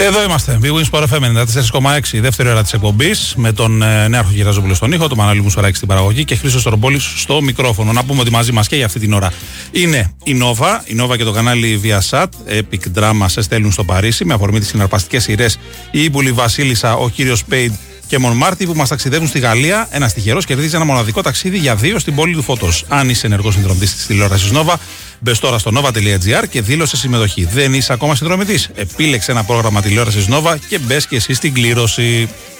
Εδώ είμαστε. Big Wings Sport FM 94,6. Δεύτερη ώρα της εκπομπής. Με τον Νέαρχο Κυραζόπουλο στον ήχο, τον Μανώλη Μουσοράκη στην παραγωγή και Χρήστος Τορμπόλης στο μικρόφωνο. Να πούμε ότι μαζί μας και για αυτή την ώρα είναι η Nova και το κανάλι Viasat. Epic Drama σε στέλνουν στο Παρίσι με αφορμή τις συναρπαστικές σειρές Η Ήπουλη Βασίλισσα, ο κύριος Πέιντ και Μονμάρτι που μας ταξιδεύουν στη Γαλλία. Ένας τυχερός κερδίζει ένα μοναδικό ταξίδι για 2 στην πόλη του φωτός. Αν είσαι ενεργός συνδρομητής της τηλεόρασης Nova, μπες τώρα στο nova.gr και δήλωσε συμμετοχή. Δεν είσαι ακόμα συνδρομητής? Επίλεξε ένα πρόγραμμα τηλεόρασης Nova και μπες και εσύ στην κλήρωση.